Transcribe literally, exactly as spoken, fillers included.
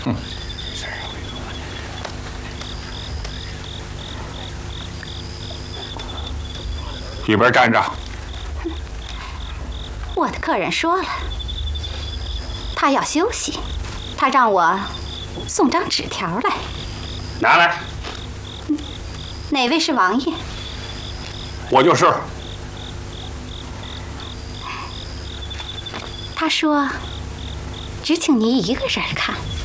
嗯。一边站着。 我的客人说了，他要休息，他让我送张纸条来。 拿来。 嗯、哪位是王爷？ 我就是。 他说，只请您一个人看。